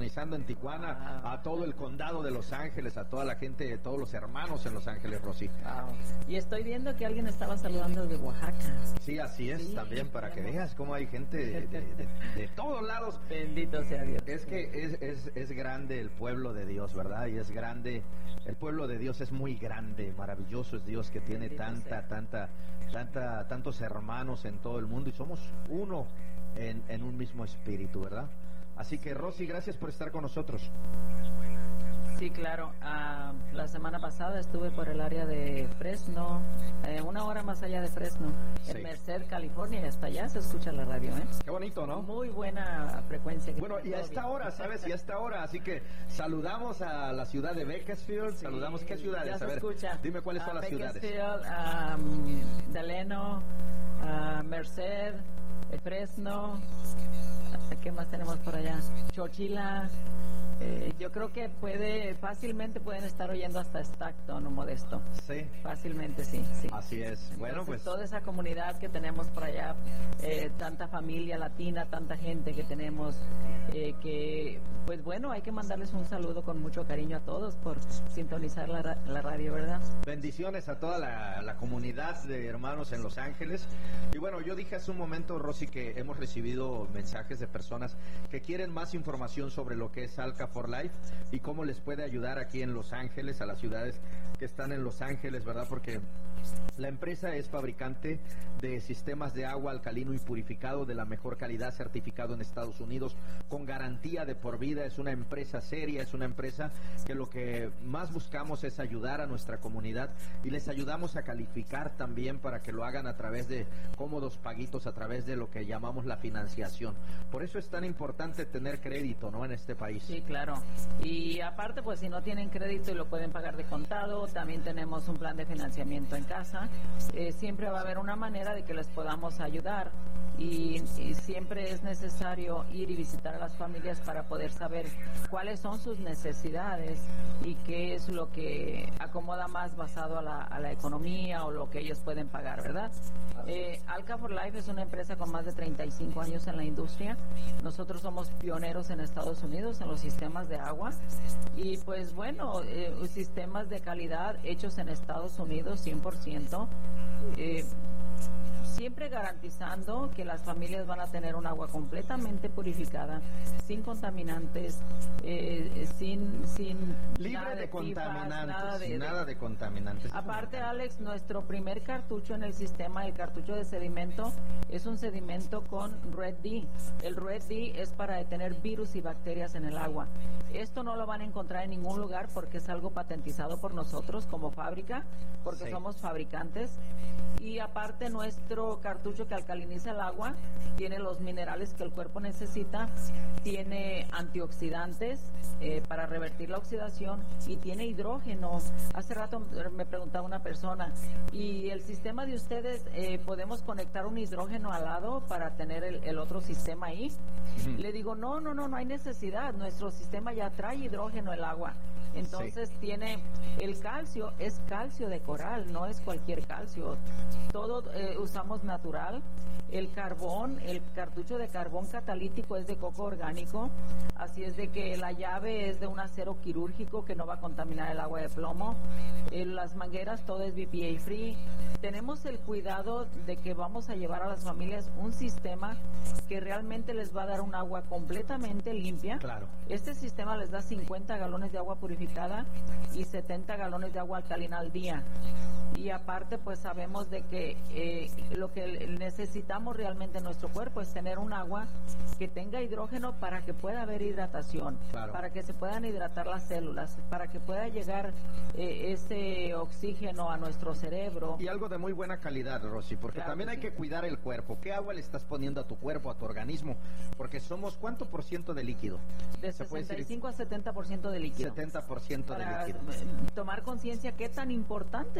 sintonizando en Tijuana, a todo el condado de Los Ángeles, a toda la gente, todos los hermanos en Los Ángeles, Rosy. Y estoy viendo que alguien estaba saludando de Oaxaca. Sí, así es, también para que veas cómo hay gente de todos lados. Bendito sea Dios. Es que es grande el pueblo de Dios, ¿verdad? Y es grande, el pueblo de Dios es muy grande, maravilloso es Dios que tiene tantos hermanos en todo el mundo y somos uno en un mismo espíritu, ¿verdad? Así que Rosy, gracias por estar con nosotros. Sí, claro. La semana pasada estuve por el área de Fresno, 1 hora más allá de Fresno, en Merced, California, y hasta allá se escucha la radio, ¿eh? Qué bonito, ¿no? Muy buena frecuencia. Bueno, y a esta hora, ¿sabes? Y a esta hora, así que saludamos a la ciudad de Bakersfield, saludamos, ¿qué ciudades? Ya se a ver, escucha. Dime cuáles son las ciudades. Bakersfield, Delano, Merced, Fresno, ¿qué más tenemos por allá? Chowchilla. Yo creo que fácilmente pueden estar oyendo hasta Stockton o Modesto. Sí. Fácilmente, sí. Así es. Entonces, bueno, pues toda esa comunidad que tenemos por allá, tanta familia latina, tanta gente que tenemos, que, pues bueno, hay que mandarles un saludo con mucho cariño a todos por sintonizar la radio, ¿verdad? Bendiciones a toda la comunidad de hermanos en Los Ángeles. Y bueno, yo dije hace un momento, Rosy, que hemos recibido mensajes de personas que quieren más información sobre lo que es Alka for Life y cómo les puede ayudar aquí en Los Ángeles, a las ciudades que están en Los Ángeles, ¿verdad? Porque la empresa es fabricante de sistemas de agua alcalino y purificado de la mejor calidad, certificado en Estados Unidos, con garantía de por vida. Es una empresa seria, es una empresa que lo que más buscamos es ayudar a nuestra comunidad y les ayudamos a calificar también para que lo hagan a través de cómodos paguitos, a través de lo que llamamos la financiación. Por eso es tan importante tener crédito, ¿no?, en este país. Sí, claro. Y aparte, pues si no tienen crédito y lo pueden pagar de contado, también tenemos un plan de financiamiento en casa. Siempre va a haber una manera de que les podamos ayudar y siempre es necesario ir y visitar a las familias para poder saber cuáles son sus necesidades y qué es lo que acomoda más basado a la economía o lo que ellos pueden pagar, ¿verdad? Alka for Life es una empresa con más de 35 años en la industria. Nosotros somos pioneros en Estados Unidos en los sistemas de agua y pues bueno, sistemas de calidad hechos en Estados Unidos 100%, siempre garantizando que las familias van a tener un agua completamente purificada, sin contaminantes, sin libre de contaminantes, nada de contaminantes. Aparte, Alex, nuestro primer cartucho en el sistema, el cartucho de sedimento, es un sedimento con Red D. El Red D es para detener virus y bacterias en el agua. Esto no lo van a encontrar en ningún lugar porque es algo patentizado por nosotros como fábrica, porque somos fabricantes. Y aparte, nuestro cartucho que alcaliniza el agua tiene los minerales que el cuerpo necesita, tiene antioxidantes para revertir la oxidación y tiene hidrógeno. Hace rato me preguntaba una persona, ¿y el sistema de ustedes podemos conectar un hidrógeno al lado para tener el otro sistema ahí? Le digo, no hay necesidad, nuestro sistema ya trae hidrógeno el agua. Entonces tiene el calcio, es calcio de coral, no es cualquier calcio. Todo usamos natural. El carbón, el cartucho de carbón catalítico es de coco orgánico, así es de que la llave es de un acero quirúrgico que no va a contaminar el agua de plomo. Las mangueras, todo es BPA free. Tenemos el cuidado de que vamos a llevar a las familias un sistema que realmente les va a dar un agua completamente limpia. Claro. Este sistema les da 50 galones de agua purificada y 70 galones de agua alcalina al día. Y aparte, pues sabemos de que lo que necesitamos realmente en nuestro cuerpo es tener un agua que tenga hidrógeno para que pueda haber hidratación, para que se puedan hidratar las células, para que pueda llegar ese oxígeno a nuestro cerebro. Y algo de muy buena calidad, Rosy, porque también hay que cuidar el cuerpo. ¿Qué agua le estás poniendo a tu cuerpo, a tu organismo? Porque somos, ¿cuánto por ciento de líquido? De 65 a 70% de líquido. 70% de líquido. Tomar conciencia qué tan importante es el líquido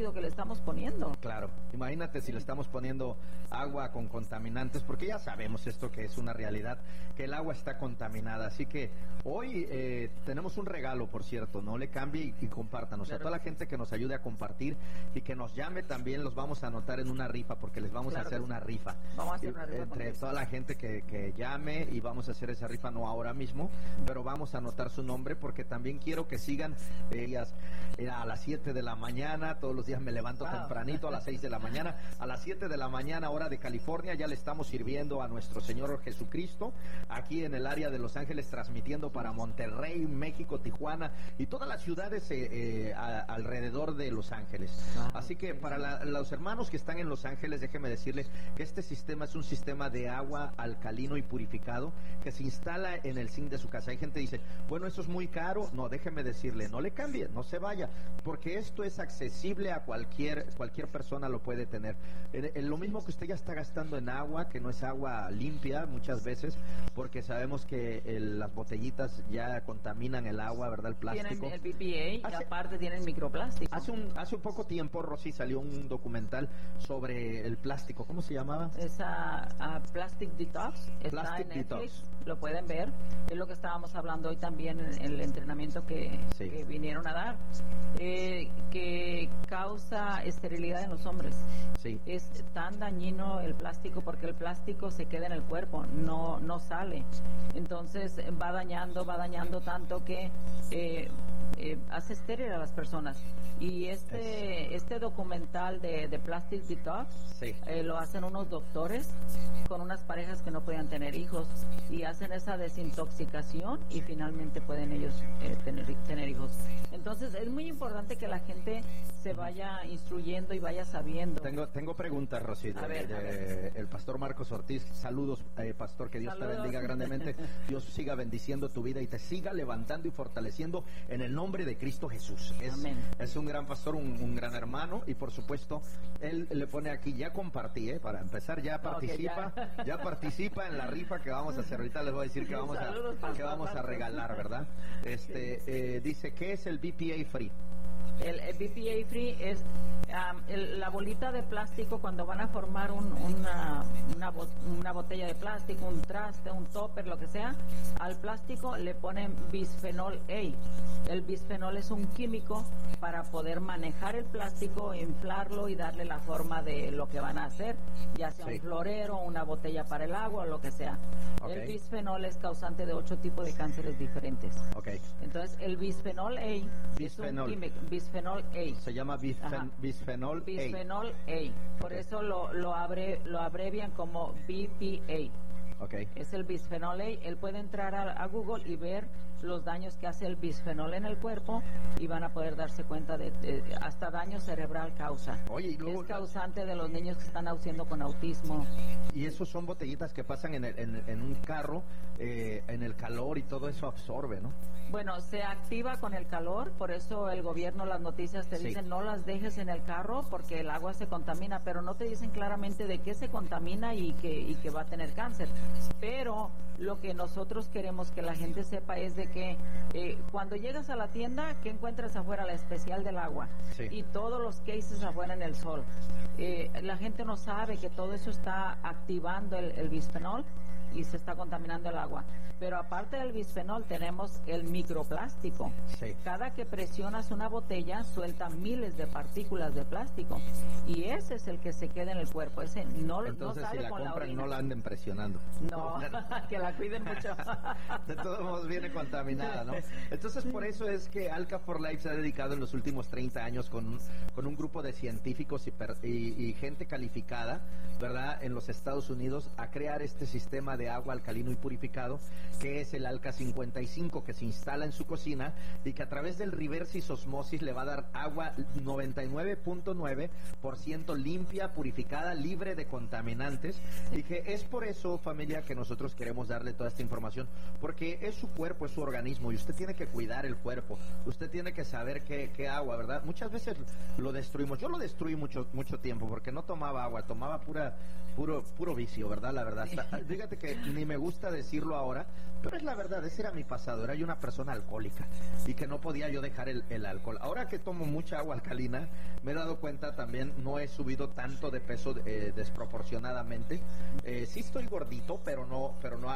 líquido que le estamos poniendo. Claro, imagínate si le estamos poniendo agua con contaminantes, porque ya sabemos esto que es una realidad, que el agua está contaminada. Así que hoy tenemos un regalo, por cierto, no le cambie y compártanos. Claro. A toda la gente que nos ayude a compartir y que nos llame también, los vamos a anotar en una rifa, porque les vamos Claro a hacer que una sí. rifa. Vamos a hacer una rifa Entre con toda la gente que llame, y vamos a hacer esa rifa, no ahora mismo, pero vamos a anotar su nombre, porque también quiero que sigan ellas a las 7 de la mañana. Todos los días me levanto tempranito, a las 6 de la mañana, a las 7 de la mañana, hora de California, ya le estamos sirviendo a nuestro Señor Jesucristo, aquí en el área de Los Ángeles, transmitiendo para Monterrey, México, Tijuana y todas las ciudades alrededor de Los Ángeles. Así que para los hermanos que están en Los Ángeles, déjeme decirles que este sistema es un sistema de agua alcalino y purificado que se instala en el zinc de su casa. Hay gente que dice, bueno, eso es muy caro. No, déjeme decirle, no le cambie, no se vaya, porque esto es accesible a cualquier persona, lo puede tener. Lo mismo que usted ya está gastando en agua, que no es agua limpia muchas veces, porque sabemos que las botellitas ya contaminan el agua, ¿verdad? El plástico. Tienen el BPA y aparte tienen microplástico. Hace un poco tiempo, Rosy, salió un documental sobre el plástico. ¿Cómo se llamaba? Esa Plastic Detox, está Plastic en Netflix, Detox. lo pueden ver. Es lo que estábamos hablando hoy también en el entrenamiento que vinieron a dar, que causa esterilidad en los hombres. Sí. Es tan dañino el plástico porque el plástico se queda en el cuerpo, no sale. Entonces va dañando tanto que hace estéril a las personas. Y este documental de Plastic Detox lo hacen unos doctores con unas parejas que no podían tener hijos, y hacen esa desintoxicación y finalmente pueden ellos tener hijos. Entonces es muy importante que la gente se vaya instruyendo y vaya sabiendo. Tengo preguntas, Rosy, A ver. el pastor Marcos Ortiz. Saludos, pastor, que Dios te bendiga grandemente. Dios siga bendiciendo tu vida y te siga levantando y fortaleciendo en el nombre de Cristo Jesús. Amén. Es un gran pastor, un gran hermano, y por supuesto él le pone aquí, ya compartí, para empezar, ya participa, ya participa en la rifa que vamos a hacer. Ahorita les voy a decir que vamos a regalar, ¿verdad? Dice, ¿qué es el BPA Free? El BPA Free es la bolita de plástico. Cuando van a formar una botella de plástico, un traste, un topper, lo que sea, al plástico le ponen bisfenol A. El bisfenol es un químico para poder manejar el plástico, inflarlo y darle la forma de lo que van a hacer, ya sea un florero, una botella para el agua o lo que sea. El bisfenol es causante de 8 tipos de cánceres diferentes. Entonces el bisfenol A es un químico, bisfenol A. Se llama bisfenol A. Bisfenol A. Por eso lo abrevian como BPA. Es el bisfenol A. Él puede entrar a Google y ver los daños que hace el bisfenol en el cuerpo, y van a poder darse cuenta de hasta daño cerebral causa. Oye, y luego, es causante de los niños que están naciendo con autismo. Y esos son botellitas que pasan en un carro, en el calor, y todo eso absorbe, ¿no? Bueno, se activa con el calor, por eso el gobierno, las noticias te dicen no las dejes en el carro porque el agua se contamina, pero no te dicen claramente de qué se contamina y que va a tener cáncer. Pero lo que nosotros queremos que la gente sepa es de que cuando llegas a la tienda, ¿qué encuentras afuera? La especial del agua y todos los cases afuera en el sol. La gente no sabe que todo eso está activando el bisfenol y se está contaminando el agua. Pero aparte del bisfenol tenemos el microplástico. Cada que presionas una botella suelta miles de partículas de plástico, y ese es el que se queda en el cuerpo. Ese Entonces, no sale si la con la compran, orina. no la anden presionando. No, que la cuiden mucho. De todos modos viene contaminada, ¿no? Entonces, por eso es que Alka for Life se ha dedicado en los últimos 30 años con un grupo de científicos y gente calificada, ¿verdad?, en los Estados Unidos, a crear este sistema de agua alcalino y purificado, que es el Alka 55, que se instala en su cocina y que a través del reverse osmosis le va a dar agua 99.9% limpia, purificada, libre de contaminantes, y que es por eso, familia, que nosotros queremos darle toda esta información, porque es su cuerpo, es su organismo, y usted tiene que cuidar el cuerpo, usted tiene que saber qué agua, ¿verdad? Muchas veces lo destruimos. Yo lo destruí mucho tiempo porque no tomaba agua, tomaba puro vicio, ¿verdad? La verdad. Fíjate que que ni me gusta decirlo ahora, pero es la verdad, ese era mi pasado, era yo una persona alcohólica y que no podía yo dejar el alcohol. Ahora que tomo mucha agua alcalina, me he dado cuenta también, no he subido tanto de peso desproporcionadamente. Sí estoy gordito, pero no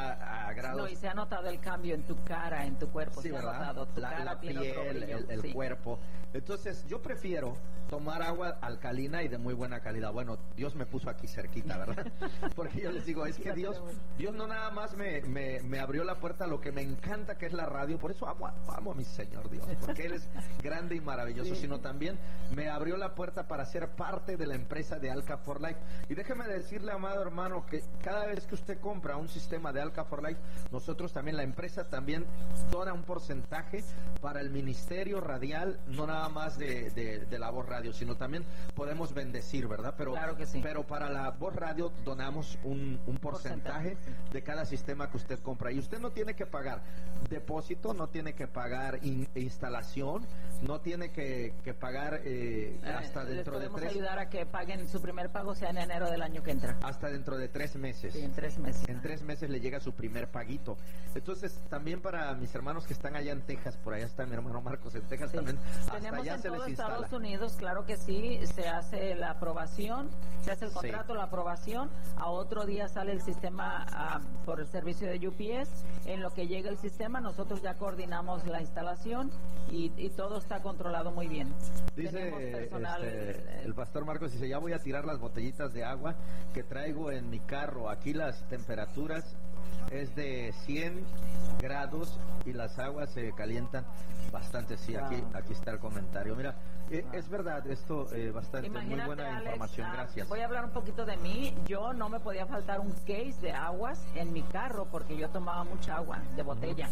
a grados... No, y se ha notado el cambio en tu cara, en tu cuerpo. Sí, se ¿verdad? ha notado, tu cara La tiene otro piel, brillo. el Sí. cuerpo. Entonces, yo prefiero tomar agua alcalina y de muy buena calidad. Bueno, Dios me puso aquí cerquita, ¿verdad? Porque yo les digo, es que Dios no nada más me abrió la puerta a lo que me encanta, que es la radio. Por eso amo a mi Señor Dios, porque Él es grande y maravilloso, sino también me abrió la puerta para ser parte de la empresa de Alka for Life. Y déjeme decirle, amado hermano, que cada vez que usted compra un sistema de Alka for Life, nosotros también, la empresa también dona un porcentaje para el ministerio radial, no nada más de la voz radio, sino también podemos bendecir, ¿verdad? Pero, claro que sí. Pero para la voz radio donamos un porcentaje de cada sistema que usted compra. Y usted no tiene que pagar depósito, no tiene que pagar instalación, no tiene que pagar hasta dentro de Les podemos 3... ayudar a que paguen su primer pago sea en enero del año que entra. Hasta dentro de 3 meses. Sí, en 3 meses. En 3 meses le llega su primer paguito. Entonces, también para mis hermanos que están allá en Texas, por allá está mi hermano Marcos en Texas, Sí. también hasta Tenemos allá en se todo les instala. Estados Unidos, claro que sí, se hace la aprobación, se hace el contrato, la aprobación, a otro día sale el sistema por el servicio de UPS, en lo que llega el sistema nosotros ya coordinamos la instalación y todo está controlado muy bien. Tenemos Dice personal, el pastor Marcos, dice, ya voy a tirar las botellitas de agua que traigo en mi carro. Aquí las temperaturas es de 100 grados y las aguas se calientan bastante. Sí, Wow. aquí está el comentario. Mira, es verdad, esto bastante, Imagínate, muy buena Alex, información, gracias. Voy a hablar un poquito de mí. Yo no me podía faltar un case de aguas en mi carro porque yo tomaba mucha agua de botella.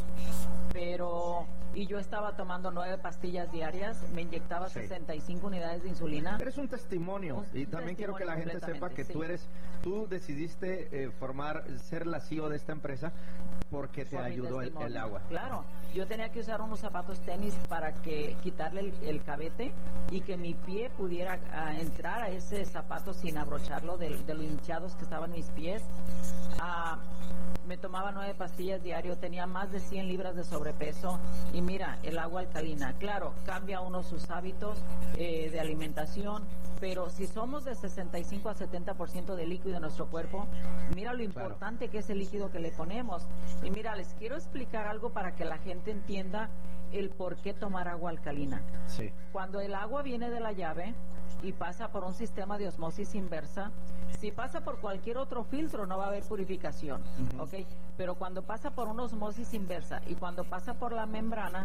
Y yo estaba tomando 9 pastillas diarias, me inyectaba 65 unidades de insulina. Eres un testimonio y también quiero que la gente sepa que tú decidiste ser la CEO de esta empresa porque te ayudó el agua. Claro, yo tenía que usar unos zapatos tenis para quitarle el cabete y que mi pie pudiera entrar a ese zapato sin abrocharlo de lo hinchados que estaban mis pies. Me tomaba 9 pastillas diario, tenía más de 100 libras de sobrepeso y mira, el agua alcalina, claro, cambia uno sus hábitos de alimentación, pero si somos de 65 a 70% de líquido en nuestro cuerpo, mira lo importante que es el líquido que le ponemos. Y mira, les quiero explicar algo para que la gente entienda el por qué tomar agua alcalina. Sí. Cuando el agua viene de la llave y pasa por un sistema de osmosis inversa, si pasa por cualquier otro filtro no va a haber purificación, ¿ok? Pero cuando pasa por una osmosis inversa y cuando pasa por la membrana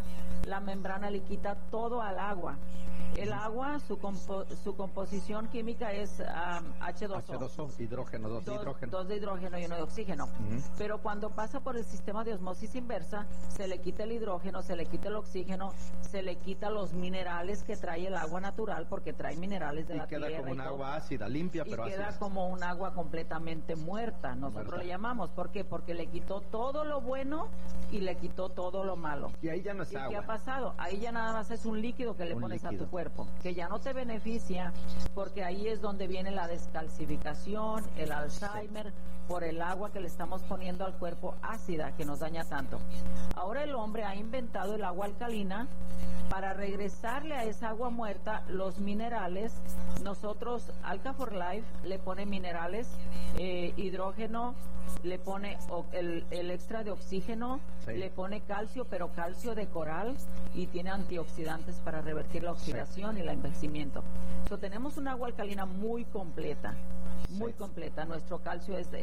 le quita todo al agua. El agua, su composición química es H2O. H2O, hidrógeno, dos de hidrógeno y 1 de oxígeno. Pero cuando pasa por el sistema de osmosis inversa, se le quita el hidrógeno, se le quita el oxígeno, se le quita los minerales que trae el agua natural, porque trae minerales de la tierra. Y queda como un agua ácida, limpia, pero ácida. Y queda como un agua completamente muerta, nosotros le llamamos. ¿Por qué? Porque le quitó todo lo bueno y le quitó todo lo malo. Y ahí ya no es agua. ¿Y qué ha pasado? Ahí ya nada más es un líquido que le pones a tu cuerpo, que ya no te beneficia, porque ahí es donde viene la descalcificación, el Alzheimer, por el agua que le estamos poniendo al cuerpo ácida, que nos daña tanto. Ahora el hombre ha inventado el agua alcalina para regresarle a esa agua muerta los minerales. Nosotros, Alka for Life, le pone minerales, hidrógeno, le pone el extra de oxígeno, le pone calcio, pero calcio de coral, y tiene antioxidantes para revertir la oxidación y el envejecimiento. So, tenemos un agua alcalina muy completa. Muy completa. Nuestro calcio es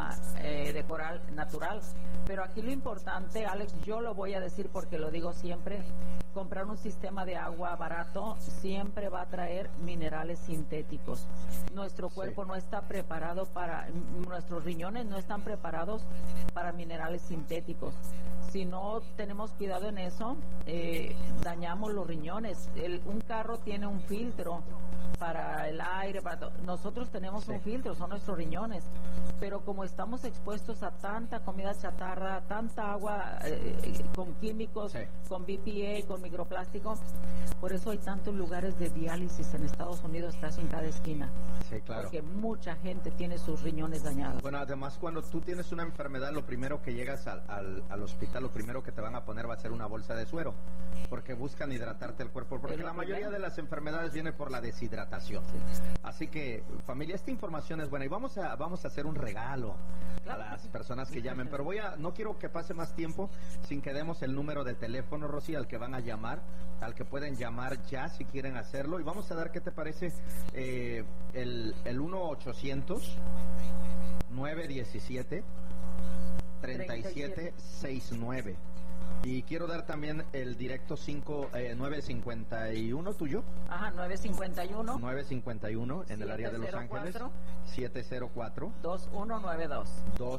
de coral natural. Pero aquí lo importante, Alex, yo lo voy a decir porque lo digo siempre, comprar un sistema de agua barato siempre va a traer minerales sintéticos. Nuestro cuerpo no está preparado nuestros riñones no están preparados para minerales sintéticos. Si no tenemos cuidado en eso, dañamos los riñones. Un carro tiene un filtro para el aire, nosotros tenemos un filtro, son nuestros riñones, pero como estamos expuestos a tanta comida chatarra, tanta agua con químicos, con BPA, puro microplástico. Por eso hay tantos lugares de diálisis en Estados Unidos, casi en cada esquina. Sí, claro. Porque mucha gente tiene sus riñones dañados. Bueno, además cuando tú tienes una enfermedad, lo primero que llegas al hospital, lo primero que te van a poner va a ser una bolsa de suero, porque buscan hidratarte el cuerpo, porque la mayoría de las enfermedades viene por la deshidratación. Sí. Así que, familia, esta información es buena y vamos a hacer un regalo a las personas que llamen, pero no quiero que pase más tiempo sin que demos el número de teléfono, Rosy, al que van a llamar, al que pueden llamar ya si quieren hacerlo, y vamos a dar, ¿qué te parece? El 1-800-917-3769. Y quiero dar también el directo 951 tuyo. Ajá, 951. 951 en el área de Los Ángeles. 704 2192.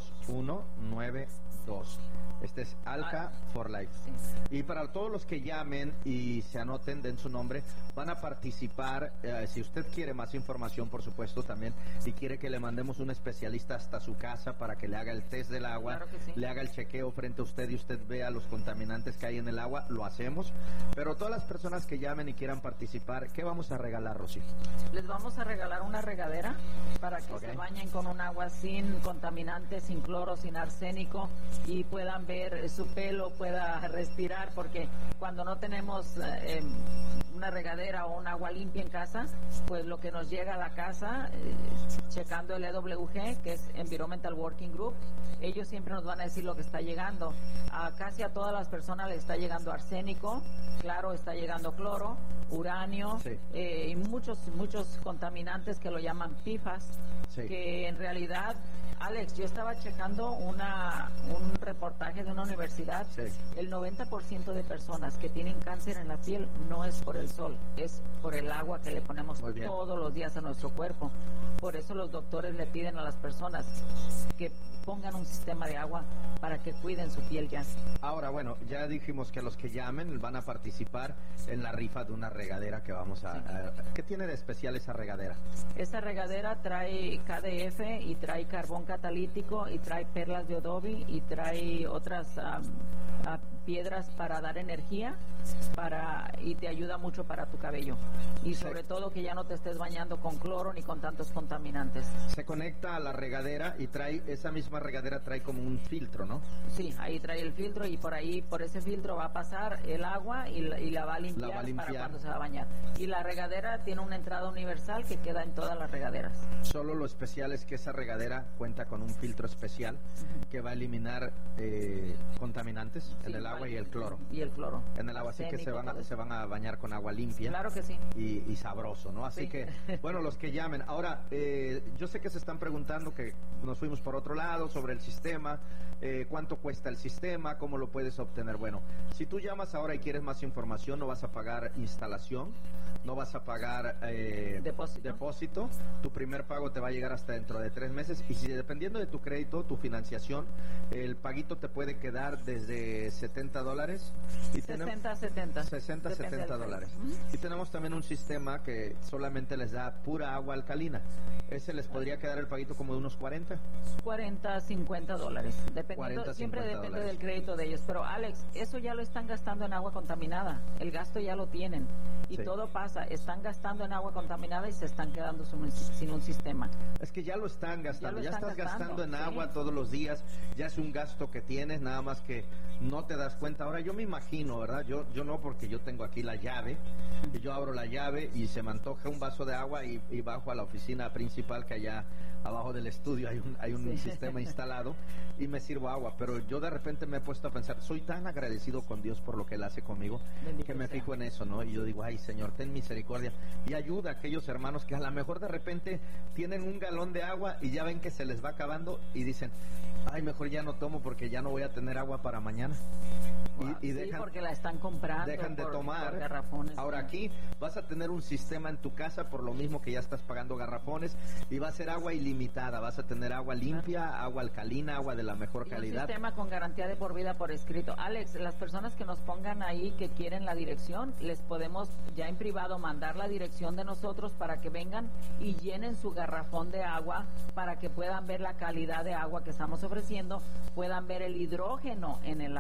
2192. Este es Alka for Life. Sí. Y para todos los que llamen y se anoten, den su nombre, van a participar. Si usted quiere más información, por supuesto, también, y quiere que le mandemos un especialista hasta su casa para que le haga el test del agua, claro que sí, le haga el chequeo frente a usted y usted vea los contaminantes que hay en el agua, lo hacemos. Pero todas las personas que llamen y quieran participar, ¿qué vamos a regalar, Rosy? Les vamos a regalar una regadera para que se bañen con un agua sin contaminantes, sin cloro, sin arsénico, y puedan ver su pelo, pueda respirar, porque cuando no tenemos una regadera o un agua limpia en casa, pues lo que nos llega a la casa, checando el EWG, que es Environmental Working Group, ellos siempre nos van a decir lo que está llegando. Casi a todas las personas les está llegando arsénico, claro, está llegando cloro, uranio, sí, y muchos contaminantes que lo llaman PFAS, sí, que en realidad, Alex, yo estaba checando un reportaje de una universidad. Sí. El 90% de personas que tienen cáncer en la piel no es por el sol, es por el agua que le ponemos todos los días a nuestro cuerpo. Por eso los doctores le piden a las personas que pongan un sistema de agua para que cuiden su piel ya. Ahora, bueno, ya dijimos que los que llamen van a participar en la rifa de una regadera que vamos a... Sí. ¿Qué tiene de especial esa regadera? Esa regadera trae KDF y trae carbón catalítico y trae perlas de adobe y trae otras piedras para dar energía y te ayuda mucho para tu cabello. Y sobre todo que ya no te estés bañando con cloro ni con tantos contaminantes. Se conecta a la regadera y esa misma regadera trae como un filtro, ¿no? Sí, ahí trae el filtro y por ese filtro va a pasar el agua y la va a limpiar para cuando se va a bañar. Y la regadera tiene una entrada universal que queda en todas las regaderas. Solo lo especial es que esa regadera cuenta con un filtro especial que va a eliminar contaminantes en el agua y el cloro. Y el cloro. En el agua, así que se van a bañar con agua limpia. Claro que sí. Y sabroso, ¿no? Así que, bueno, los que llamen. Ahora, yo sé que se están preguntando, que nos fuimos por otro lado, sobre el sistema, cuánto cuesta el sistema, cómo lo puedes obtener. Bueno, si tú llamas ahora y quieres más información, no vas a pagar instalación, no vas a pagar depósito. Tu primer pago te va a llegar hasta dentro de 3 meses, y si dependiendo de tu crédito, tu financiación, el paguito te puede quedar desde $70 y 60-70 dólares. Y tenemos también un sistema que solamente les da pura agua alcalina. Ese les podría quedar el paguito como de unos $40, $50, dependiendo, siempre depende del crédito de ellos. Pero Alex, eso ya lo están gastando en agua contaminada, el gasto ya lo tienen, y todo pasa, están gastando en agua contaminada y se están quedando sin un sistema. Es que ya lo están gastando, ya estás gastando en agua todos los días, ya es un gasto que tienes, nada más que no te das cuenta. Ahora yo me imagino, ¿verdad? Yo no, porque yo tengo aquí la llave, y yo abro la llave y se me antoja un vaso de agua y bajo a la oficina principal, que allá abajo del estudio hay un sistema instalado, y me sirvo agua. Pero yo de repente me he puesto a pensar, soy tan agradecido con Dios por lo que Él hace conmigo, que me fijo en eso, ¿no? Y yo digo, ay Señor, ten misericordia y ayuda a aquellos hermanos que a lo mejor de repente tienen un galón de agua y ya ven que se les va acabando y dicen, ay, mejor ya no tomo porque ya no voy a tener agua para mañana. Y dejan, porque la están comprando, dejan de tomar garrafones. Ahora aquí vas a tener un sistema en tu casa, por lo mismo que ya estás pagando garrafones, y va a ser agua ilimitada. Vas a tener agua limpia, agua alcalina, agua de la mejor calidad. Un sistema con garantía de por vida por escrito. Alex, las personas que nos pongan ahí que quieren la dirección, les podemos ya en privado mandar la dirección de nosotros para que vengan y llenen su garrafón de agua, para que puedan ver la calidad de agua que estamos ofreciendo, puedan ver el hidrógeno en el agua.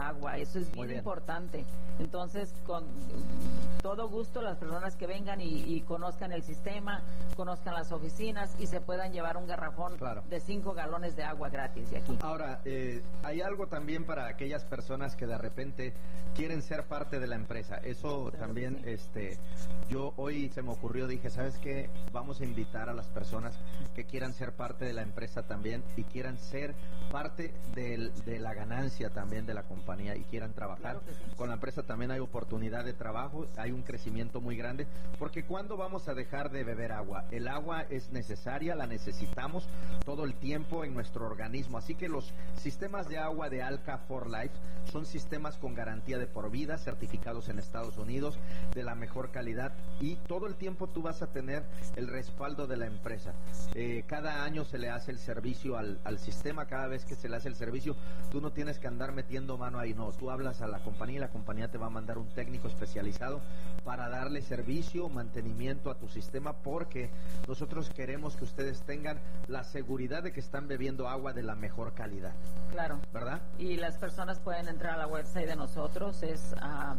eso es Muy bien bien. importante. Entonces, con todo gusto, las personas que vengan y conozcan el sistema, conozcan las oficinas y se puedan llevar un garrafón Claro. de 5 galones de agua gratis de aquí. Ahora, hay algo también para aquellas personas que de repente quieren ser parte de la empresa. Eso Claro también, que yo hoy se me ocurrió, dije, ¿sabes qué? Vamos a invitar a las personas que quieran ser parte de la empresa también y quieran ser parte de la ganancia también de la compañía y quieran trabajar Claro que sí. con la empresa. También hay oportunidad de trabajo, hay un crecimiento muy grande, porque ¿cuándo vamos a dejar de beber agua? El agua es necesaria, la necesitamos todo el tiempo en nuestro organismo, así que los sistemas de agua de Alka for Life son sistemas con garantía de por vida, certificados en Estados Unidos, de la mejor calidad, y todo el tiempo tú vas a tener el respaldo de la empresa. Cada año se le hace el servicio al sistema, cada vez que se le hace el servicio, tú no tienes que andar metiendo mano ahí, no, tú hablas a la compañía y la compañía te va a mandar un técnico especializado para darle servicio, mantenimiento a tu sistema, porque nosotros queremos que ustedes tengan la seguridad de que están bebiendo agua de la mejor calidad, Claro. ¿verdad? Y las personas pueden entrar a la website de nosotros, es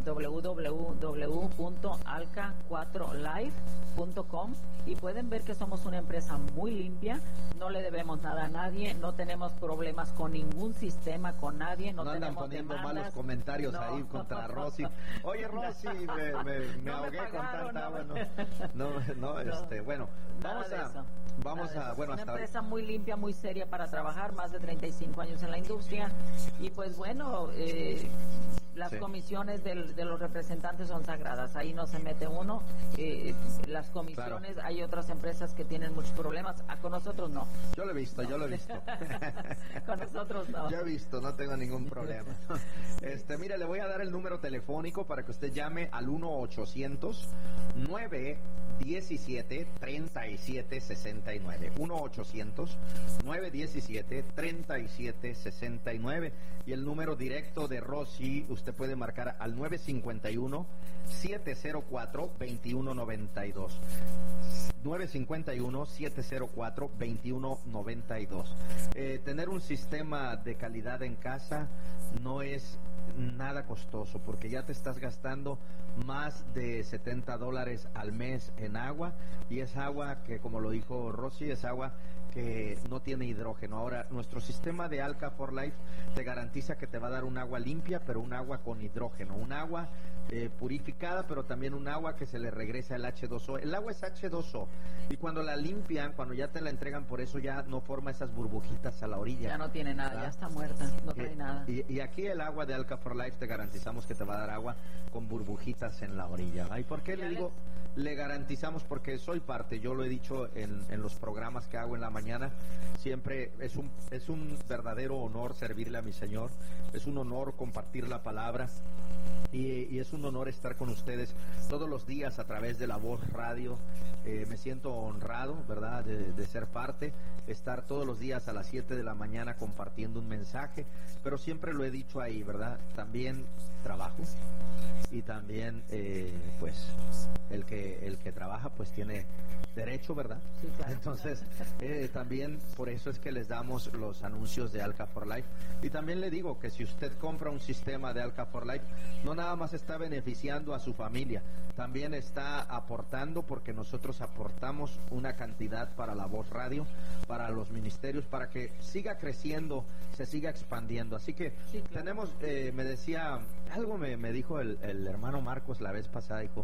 www.alka4life.com, y pueden ver que somos una empresa muy limpia, no le debemos nada a nadie, no tenemos problemas con ningún sistema, con nadie, no No andan tenemos poniendo demandas. malos comentarios No. ahí contra Rosy. Oye, Rosy, me No me ahogué con pagaron, tanta no agua. me- Bueno, Nada vamos de a, eso. vamos Nada de a, eso. bueno, Una hasta empresa muy limpia, muy seria para trabajar, más de 35 años en la industria, y pues bueno, las Sí. comisiones de los representantes son sagradas, ahí no se mete uno. Las comisiones, hay otras empresas que tienen muchos problemas, con nosotros no. yo lo he visto, yo lo he visto. Con nosotros no. Yo he visto, no tengo ningún problema. Mire, le voy a dar el número telefónico para que usted llame al 1-800-917-3769. 1-800-917-3769. Y el número directo de Rosy, usted puede marcar al 951-704-2192. 951-704-2192. Tener un sistema de calidad en casa no es nada costoso, porque ya te estás gastando más de $70 al mes en agua, y es agua que, como lo dijo Rosy, es agua que no tiene hidrógeno. Ahora, nuestro sistema de Alka for Life te garantiza que te va a dar un agua limpia, pero un agua con hidrógeno, un agua purificada, pero también un agua que se le regresa el H2O. El agua es H2O, y cuando la limpian, cuando ya te la entregan, por eso ya no forma esas burbujitas a la orilla. Ya no tiene nada, ¿verdad? ya está muerta, no trae nada. Y aquí el agua de Alka for Life te garantizamos que te va a dar agua con burbujitas en la orilla. ¿Y por qué Ya le le- digo? Le garantizamos, porque soy parte, yo lo he dicho en los programas que hago en la mañana, siempre es un verdadero honor servirle a mi Señor, es un honor compartir la palabra, y es un honor estar con ustedes todos los días a través de La Voz Radio. Me siento honrado, ¿verdad?, de ser parte, estar todos los días a las 7 de la mañana compartiendo un mensaje, pero siempre lo he dicho ahí, ¿verdad? También trabajo, y también pues el que trabaja pues tiene derecho, ¿verdad? Sí, claro. Entonces también por eso es que les damos los anuncios de Alka for Life. Y también le digo que si usted compra un sistema de Alka for Life, no nada más está beneficiando a su familia, también está aportando, porque nosotros aportamos una cantidad para La Voz Radio, para los ministerios, para que siga creciendo, se siga expandiendo. Así que Sí, claro. tenemos, me decía, algo me dijo el hermano Marcos la vez pasada, dijo,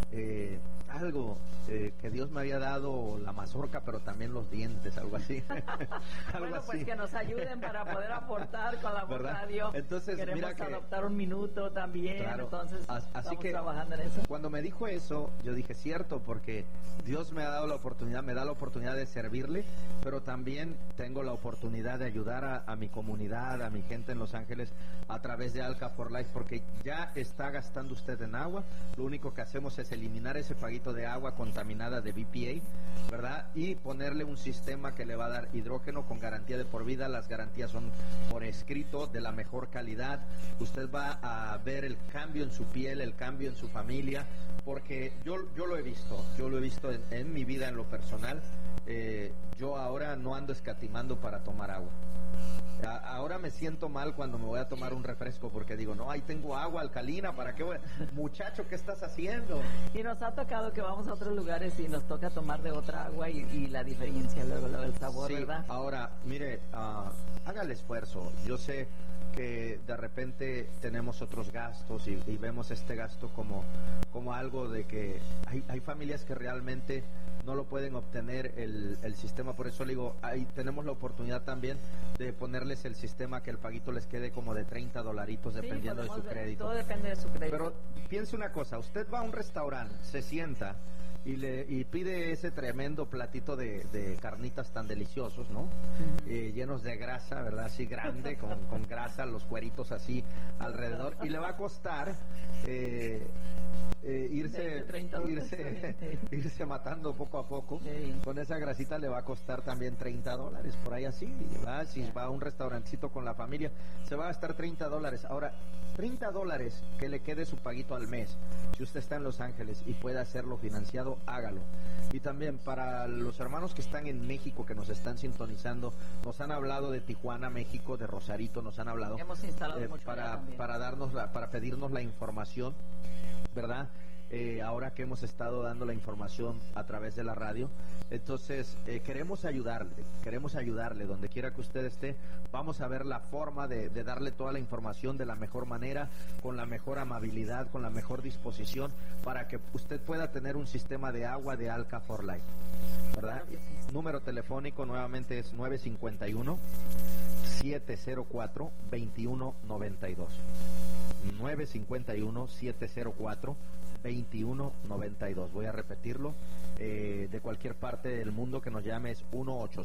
algo que Dios me había dado la mazorca, pero también los dientes, algo así. Algo Bueno, pues así. que nos ayuden para poder aportar con la Voz ¿Verdad? Radio. Entonces, queremos mira que- adoptar un minuto también, Claro. entonces Así estamos que trabajando en eso. cuando me dijo eso, yo dije, cierto, porque Dios me ha dado la oportunidad, me da la oportunidad de servirle, pero también tengo la oportunidad de ayudar a mi comunidad, a mi gente en Los Ángeles, a través de Alka for Life, porque ya está gastando tomando usted en agua, lo único que hacemos es eliminar ese paguito de agua contaminada de BPA, ¿verdad? Y ponerle un sistema que le va a dar hidrógeno con garantía de por vida. Las garantías son por escrito, de la mejor calidad. Usted va a ver el cambio en su piel, el cambio en su familia, porque yo lo he visto en mi vida, en lo personal. Yo ahora no ando escatimando para tomar agua. Ahora me siento mal cuando me voy a tomar un refresco porque digo, no, ahí tengo agua alcalina, ¿para qué voy? Muchacho, ¿qué estás haciendo? Y nos ha tocado que vamos a otros lugares y nos toca tomar de otra agua y la diferencia, luego el sabor, sí, ¿verdad? Ahora, mire, haga el esfuerzo. Yo sé que de repente tenemos otros gastos y vemos este gasto como algo de que hay familias que realmente no lo pueden obtener el sistema. Por eso le digo, ahí tenemos la oportunidad también de ponerles el sistema que el paguito les quede como de $30 dependiendo de su crédito. Todo depende de su crédito. Pero piense una cosa, usted va a un restaurante, se sienta y pide ese tremendo platito de carnitas tan deliciosos, ¿no? Llenos de grasa, ¿verdad? Así grande, con grasa, los cueritos así alrededor, y le va a costar irse matando poco a poco. Sí. Con esa grasita le va a costar también $30, por ahí así, ¿verdad? Si va a un restaurancito con la familia, se va a gastar $30. Ahora, $30 que le quede su paguito al mes. Si usted está en Los Ángeles y puede hacerlo financiado, hágalo. Y también para los hermanos que están en México, que nos están sintonizando, nos han hablado de Tijuana, México, de Rosarito, nos han hablado hemos instalado mucho para pedirnos la información, ¿verdad? Ahora que hemos estado dando la información a través de la radio, entonces queremos ayudarle donde quiera que usted esté. Vamos a ver la forma de darle toda la información de la mejor manera, con la mejor amabilidad, con la mejor disposición, para que usted pueda tener un sistema de agua de Alka for Life, ¿verdad? Número telefónico nuevamente es 951-704-2192. 951-704-2192. Voy a repetirlo. De cualquier parte del mundo que nos llame es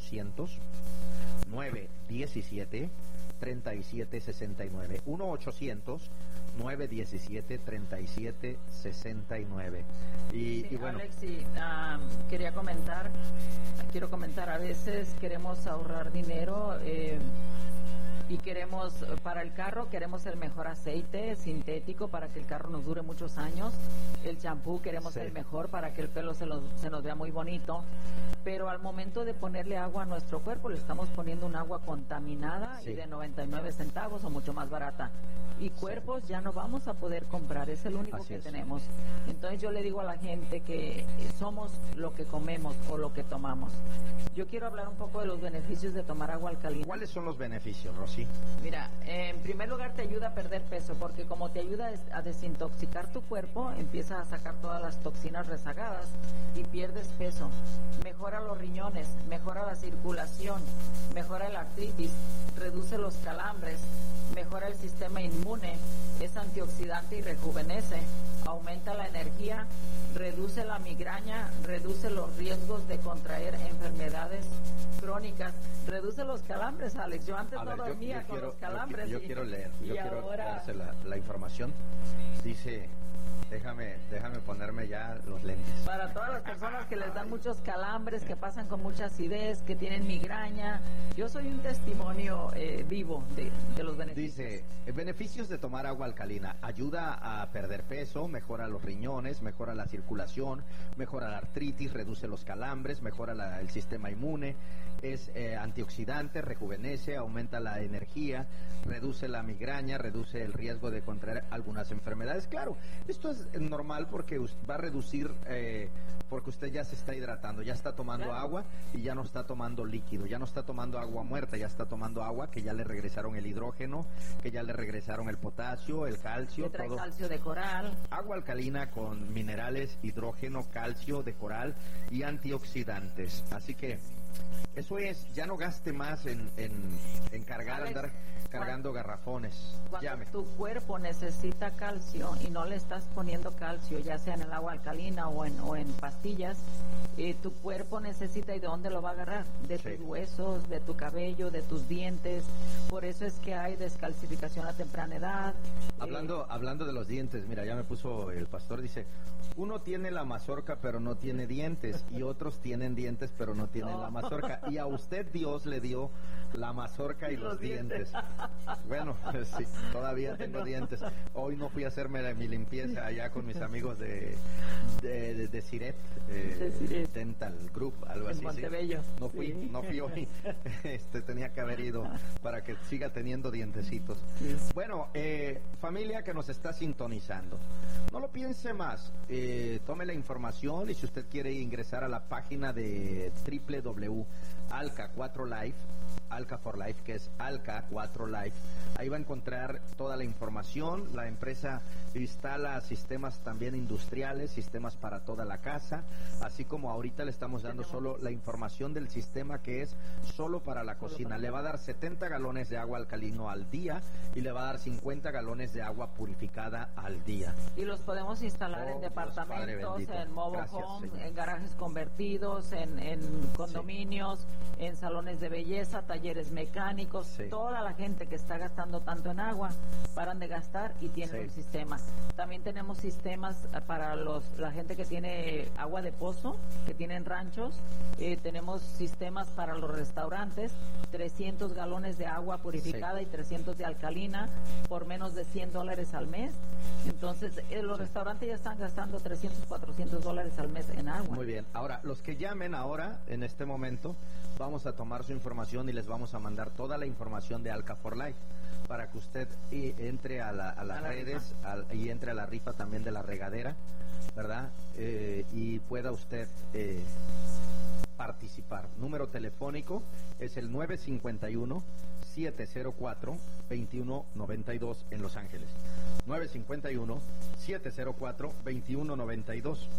1-800-917-3769. 1-800-917-3769. Y bueno, Alex, quiero comentar, a veces queremos ahorrar dinero y queremos, para el carro, queremos el mejor aceite sintético para que el carro nos dure muchos años. El champú queremos el mejor para que el pelo se nos vea muy bonito. Pero al momento de ponerle agua a nuestro cuerpo, le estamos poniendo un agua contaminada y de 99 centavos o mucho más barata. Y cuerpos ya no vamos a poder comprar, es el único que tenemos. Entonces yo le digo a la gente que somos lo que comemos o lo que tomamos. Yo quiero hablar un poco de los beneficios de tomar agua alcalina. ¿Cuáles son los beneficios, Rosy? Mira, en primer lugar te ayuda a perder peso, porque como te ayuda a desintoxicar tu cuerpo, empieza a sacar todas las toxinas rezagadas y pierdes peso. Mejora los riñones, mejora la circulación, mejora la artritis, reduce los calambres, mejora el sistema inmune, es antioxidante y rejuvenece, aumenta la energía, reduce la migraña, reduce los riesgos de contraer enfermedades crónicas, reduce los calambres, Alex. Yo antes no dormía con los calambres. Yo quiero leer, quiero darse la información. Dice, déjame ponerme ya los lentes. Para todas las personas que les dan muchos calambres, que pasan con mucha acidez, que tienen migraña, yo soy un testimonio vivo de los beneficios. Dice, beneficios de tomar agua alcalina: ayuda a perder peso, mejora los riñones, mejora la circulación, mejora la artritis, reduce los calambres, mejora el sistema inmune, es antioxidante, rejuvenece, aumenta la energía, reduce la migraña, reduce el riesgo de contraer algunas enfermedades. Claro, esto es normal porque va a reducir, porque usted ya se está hidratando, ya está tomando agua y ya no está tomando líquido, ya no está tomando agua muerta, ya está tomando agua que ya le regresaron el hidrógeno, que ya le regresaron el potasio, el calcio, que trae todo. Calcio de coral. Agua alcalina con minerales, hidrógeno, calcio de coral y antioxidantes. Así que Eso es, ya no gaste más en cargar, Alex, andar cargando garrafones. Cuando Llame. tu cuerpo necesita calcio y no le estás poniendo calcio, ya sea en el agua alcalina o en pastillas, tu cuerpo necesita, ¿y de dónde lo va a agarrar? De Sí. tus huesos, de tu cabello, de tus dientes. Por eso es que hay descalcificación a temprana edad. Hablando de los dientes, mira, ya me puso el pastor, dice, uno tiene la mazorca pero no tiene dientes, y otros tienen dientes pero no tienen No. la mazorca, y a usted Dios le dio la mazorca y los dientes. Bueno, sí, todavía tengo dientes. Hoy no fui a hacerme mi limpieza allá con mis amigos de Siret, De Siret. Dental Group, algo En así. Montebello. Sí. Sí. No fui hoy. Tenía que haber ido para que siga teniendo dientecitos. Sí. Bueno, familia que nos está sintonizando, no lo piense más, tome la información, y si usted quiere ingresar a la página de www.alca4life, Alca for Life, que es Alca 4 Life, ahí va a encontrar toda la información. La empresa instala sistemas también industriales, sistemas para toda la casa, así como ahorita le estamos dando solo la información del sistema que es solo para la cocina. Le va a dar 70 galones de agua alcalino al día y le va a dar 50 galones de agua purificada al día. Y los podemos instalar Oh, en Dios, Padre departamentos, bendito. en mobile Gracias, home, Señor. en garajes convertidos, en condominios, en salones de belleza, talleres mecánicos. Sí. Toda la gente que está gastando tanto en agua paran de gastar y tienen Sí. un sistema. También tenemos sistemas para la gente que tiene agua de pozo, que tienen ranchos. Tenemos sistemas para los restaurantes, 300 galones de agua purificada Sí. y 300 de alcalina por menos de $100 al mes. Entonces, los restaurantes ya están gastando $300, $400 al mes en agua. Muy bien. Ahora, los que llamen ahora, en este momento, vamos a tomar su información y les vamos a mandar toda la información de Alca for Life para que usted entre a las la redes y entre a la rifa también de la regadera, ¿verdad? Y pueda usted participar. Número telefónico es el 951-704-2192 en Los Ángeles. 951-704-2192.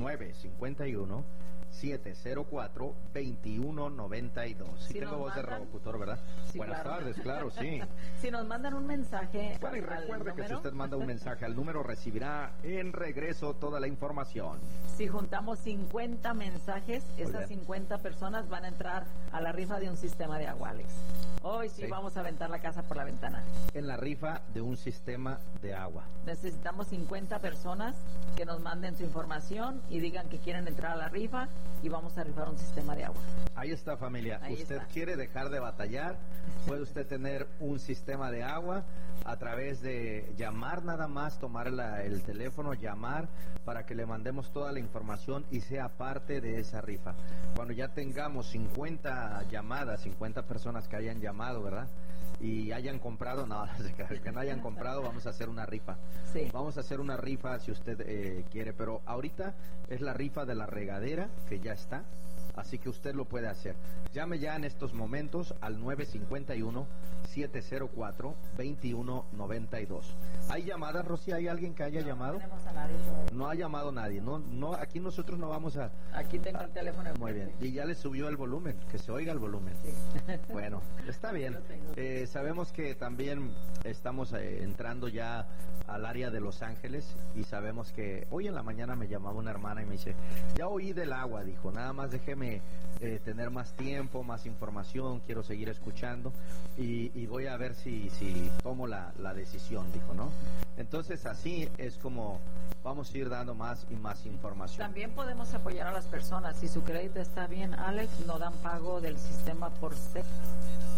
951-704-2192. Sí, Si tengo nos voz de mandan- locutor, ¿verdad? Sí, Buenas claro. tardes, claro, sí. Si nos mandan un mensaje Bueno, y al recuerde que si número, usted manda un mensaje al número, recibirá en regreso toda la información. si juntamos 50 mensajes, bien. esas 50 personas van a entrar a la rifa de un sistema de agua, Alex. Hoy sí Sí. vamos a aventar la casa por la ventana. En la rifa de un sistema de agua. Necesitamos 50 personas que nos manden su información y digan que quieren entrar a la rifa y vamos a rifar un sistema de agua. Ahí está, familia. Ahí Usted está. quiere dejar de batallar, puede usted tener un sistema de agua a través de llamar nada más, tomar el teléfono, llamar para que le mandemos toda la información y sea parte de esa rifa. Cuando ya tengamos 50 llamadas, 50 personas que hayan llamado, ¿verdad? Y hayan comprado, no, que no hayan comprado, vamos a hacer una rifa. Sí. Vamos a hacer una rifa si usted quiere, pero ahorita es la rifa de la regadera que ya está, así que usted lo puede hacer. Llame ya en estos momentos al 951-704-2192. ¿Hay llamadas, Rosy? ¿Hay alguien que haya llamado? No tenemos a nadie todavía. No ha llamado nadie. No, aquí nosotros no vamos a... Aquí tengo el teléfono. Muy bien. Y ya le subió el volumen, que se oiga el volumen. Sí. Bueno, está bien. Lo tengo. Sabemos que también estamos entrando ya al área de Los Ángeles y sabemos que hoy en la mañana me llamaba una hermana y me dice, ya oí del agua, dijo, nada más déjeme tener más tiempo, más información, quiero seguir escuchando y voy a ver si tomo la decisión, dijo, ¿no? Entonces así es como vamos a ir dando más y más información. También podemos apoyar a las personas. Si su crédito está bien, Alex, no dan pago del sistema por